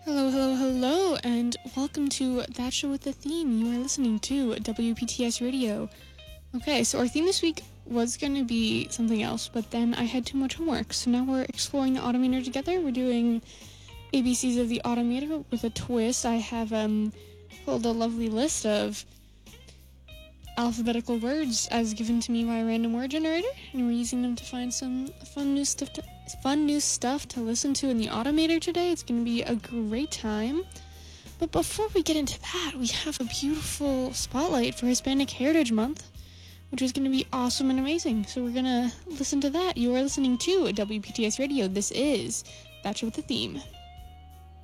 Hello, hello, hello, and welcome to That Show with the Theme. You are listening to WPTS Radio. Okay, so our theme this week was going to be something else, but then I had too much homework, so now we're exploring the Automator together. We're doing ABCs of the Automator with a twist. I have pulled a lovely list of alphabetical words as given to me by a random word generator, and we're using them to find some fun new stuff to listen to in the Automator today. It's going to be a great time. But before we get into that, we have a beautiful spotlight for Hispanic Heritage Month, which is going to be awesome and amazing. So we're going to listen to that. You are listening to WPTS Radio. This is That Show with the Theme.